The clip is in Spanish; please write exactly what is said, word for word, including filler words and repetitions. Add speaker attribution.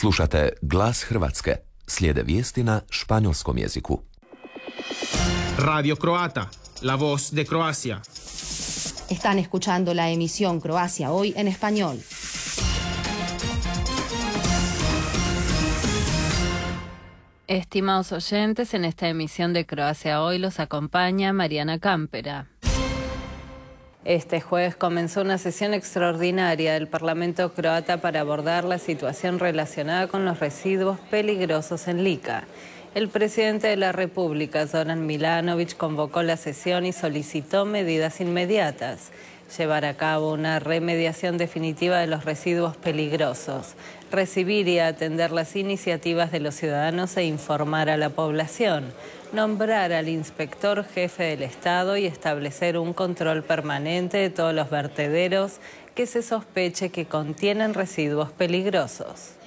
Speaker 1: Slušate Glas Hrvatske. Slijede vijesti na španjolskom jeziku.
Speaker 2: Radio Croata, la voz de Croacia.
Speaker 3: Están escuchando la emisión Croacia Hoy en español.
Speaker 4: Estimados oyentes, en esta emisión de Croacia Hoy los acompaña Mariana Campera. Este jueves comenzó una sesión extraordinaria del Parlamento croata para abordar la situación relacionada con los residuos peligrosos en Lika. El presidente de la República, Zoran Milanović, convocó la sesión y solicitó medidas inmediatas. Llevar a cabo una remediación definitiva de los residuos peligrosos, recibir y atender las iniciativas de los ciudadanos e informar a la población, nombrar al inspector jefe del Estado y establecer un control permanente de todos los vertederos que se sospeche que contienen residuos peligrosos.